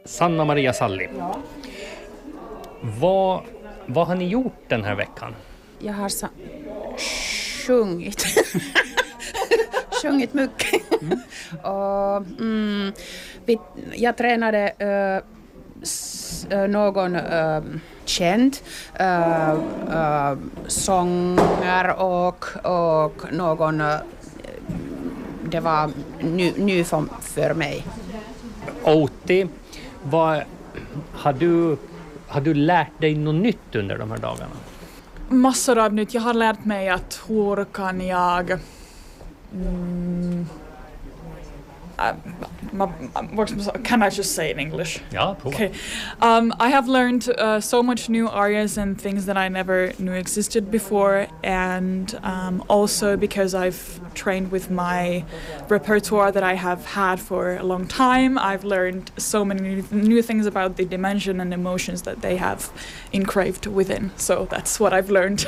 Sanna Maria Salli. Ja. Vad har ni gjort den här veckan? Jag har sjungit. Sjungit mycket. Och, jag tränade någon känd sånger och någon det var ny för mig. Outi, har du lärt dig något nytt under de här dagarna? Massor av nytt. Jag har lärt mig att hur kan jag can I just say in English? Ja, prova. Okay. I have learned so much new areas and things that I never knew existed before, and also because I've trained with my repertoire that I have had for a long time, I've learned so many new things about the dimension and emotions that they have engraved within. So that's what I've learned.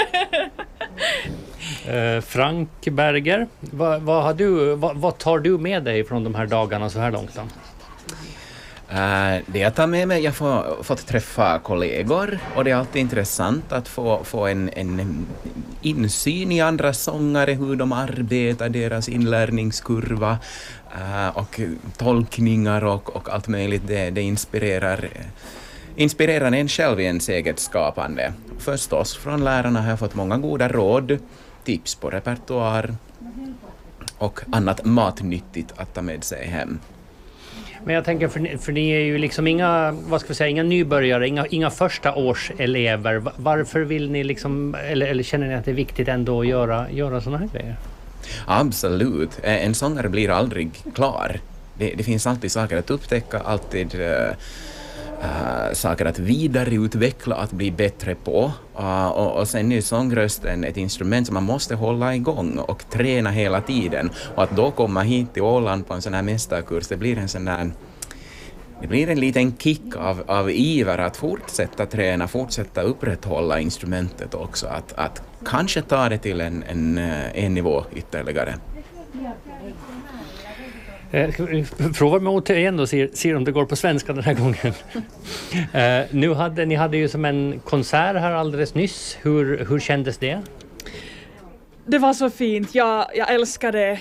Frank Berger, vad tar du med dig från de här dagarna så här långt då? Det jag tar med mig, jag har fått träffa kollegor och det är alltid intressant att få en insyn i andra sångare, hur de arbetar, deras inlärningskurva och tolkningar och allt möjligt. Det inspirerar en själv i ens eget skapande. Förstås från lärarna har jag fått många goda råd, tips på repertoar och annat matnyttigt att ta med sig hem. Men jag tänker, för ni är ju liksom inga nybörjare, inga första års elever. Varför vill ni liksom, eller känner ni att det är viktigt ändå att göra såna här grejer? Absolut. En sångare blir aldrig klar. Det finns alltid saker att upptäcka, alltid saker att vidareutveckla, att bli bättre på. Och sen är sångrösten ett instrument som man måste hålla igång och träna hela tiden. Och att då komma hit till Åland på en sån här mästarkurs, det blir en liten kick av iver att fortsätta träna, fortsätta upprätthålla instrumentet också. Att kanske ta det till en nivå ytterligare. Prova med åt igen och se om det går på svenska den här gången. Ni hade ju som en konsert här alldeles nyss. Hur kändes det? Det var så fint. Jag älskade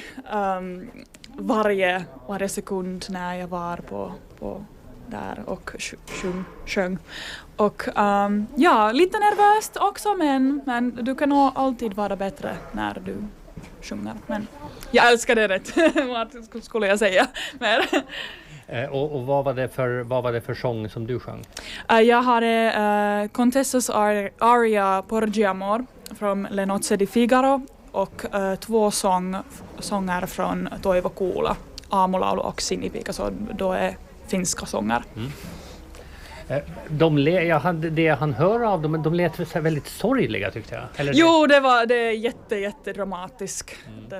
varje sekund när jag var på där och sjöng. Och lite nervöst också, men du kan nog alltid vara bättre när du sjunger. Men jag älskade det. Vad skulle jag säga mer? Och vad var det för sång som du sjöng? Jag hade Contessas aria Porgi Amor från Le Nozze di Figaro och 2 sånger från Toivo Kuula, Aamulaulu och Sinipika, så då är finska sånger. Det jag hann höra av dem, de lät så väldigt sorgliga tyckte jag. Eller jo, det är jätte dramatiskt.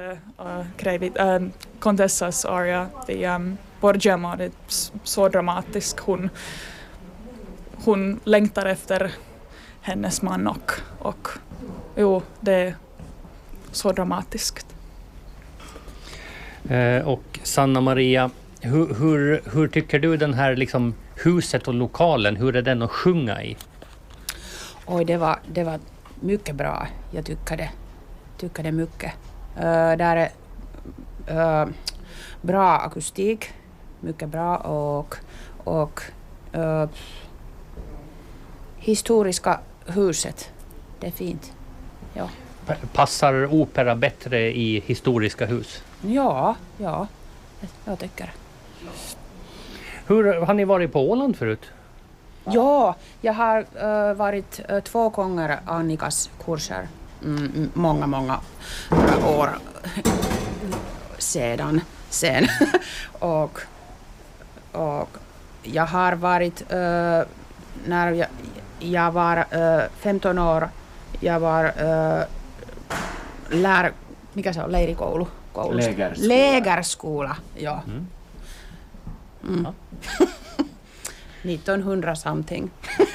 Contessas aria, Porgi Amor, det är så dramatisk. Hon längtar efter hennes man och det är så dramatiskt. Och Sanna Maria, hur tycker du den här liksom huset och lokalen, hur är den att sjunga i? Oj, det var mycket bra. Jag tycker det mycket. Där är bra akustik, mycket bra och historiska huset. Det är fint. Ja. Passar opera bättre i historiska hus? Ja, jag tycker. Hur har ni varit på Åland förut? Ja, jag har varit 2 gånger Annikas kurser. Många år sedan. och jag har varit när jag var 15 år. Jag var leirikoulu. Lägerskola, ja. 1900 something.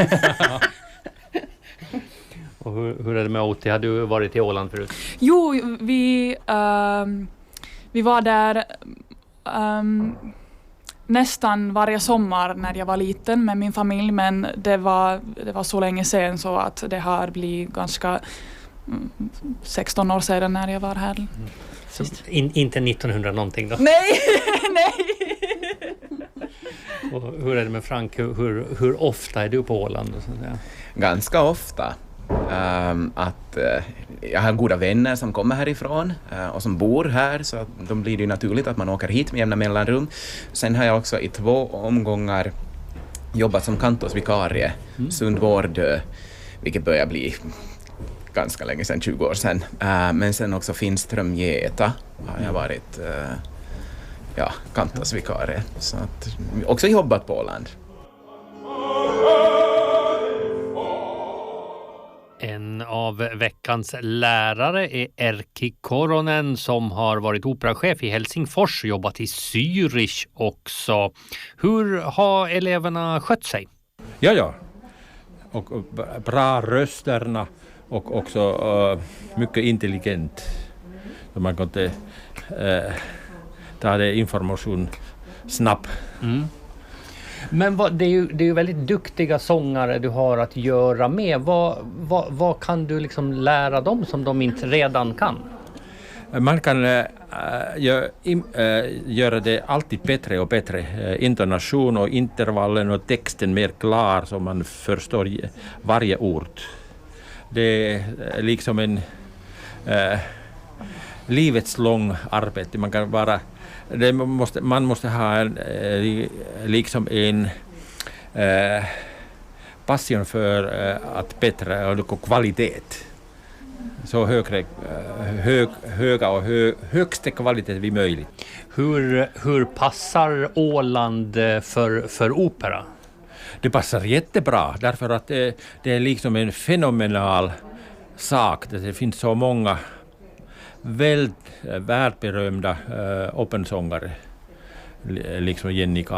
Och hur är det med Outi? Har du varit i Åland förut? Jo, vi var där nästan varje sommar när jag var liten med min familj, men det var så länge sedan så att det har blivit ganska 16 år sedan när jag var här. Så inte 1900 någonting då? Nej, nej. Och hur är det med Frank? Hur ofta är du på Åland? Så att säga? Ganska ofta. Jag har goda vänner som kommer härifrån och som bor här, så att då blir det ju naturligt att man åker hit med jämna mellanrum. Sen har jag också i 2 omgångar jobbat som kantorsvikarie, Sundvårdö, vilket börjar bli ganska länge sedan, 20 år sedan. Men sen också Finström Geta har jag varit kantorsvikarie. Så att också jobbat på Åland. En av veckans lärare är Erkki Koronen som har varit operachef i Helsingfors och jobbat i Zürich också. Hur har eleverna skött sig? Ja. Och bra rösterna och också mycket intelligent. Så man kan ta det information snabbt. Mm. Men det är ju väldigt duktiga sångare du har att göra med. Vad kan du liksom lära dem som de inte redan kan? Man kan göra det alltid bättre och bättre. Intonation och intervallen och texten mer klar så man förstår varje ord. Det är liksom en livets lång arbete. Man måste ha liksom en passion för att bättre och kvalitet. Så höga och högsta kvalitet vi möjligt. Hur passar Åland för opera? Det passar jättebra därför att det är liksom en fenomenal sak. Det finns så många världsberömda operasångare, liksom Jenny